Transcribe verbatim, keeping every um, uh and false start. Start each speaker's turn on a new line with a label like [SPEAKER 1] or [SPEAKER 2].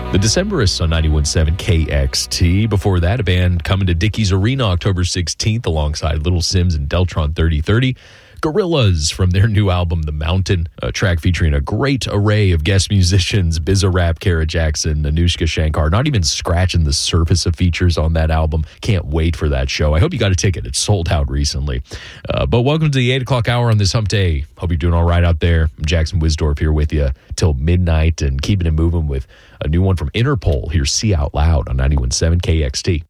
[SPEAKER 1] The Decemberists on ninety-one point seven K X T. Before that, a band coming to Dickies Arena October sixteenth alongside Little Sims and Deltron thirty thirty. Gorillaz from their new album, The Mountain, a track featuring a great array of guest musicians, Bizarrap, Kara Jackson, Anushka Shankar, not even scratching the surface of features on that album. Can't wait for that show. I hope you got a ticket. It's sold out recently. Uh, but welcome to the eight o'clock hour on this hump day. Hope you're doing all right out there. I'm Jackson Wisdorf here with you till midnight and keeping it moving with a new one from Interpol. Here's See Out Loud on ninety-one point seven K X T.